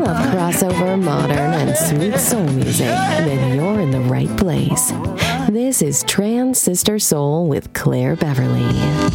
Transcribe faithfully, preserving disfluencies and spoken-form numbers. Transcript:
love crossover, modern, and sweet soul music, then you're in the right place. This is Trans Sister Soul with Claire Beverly.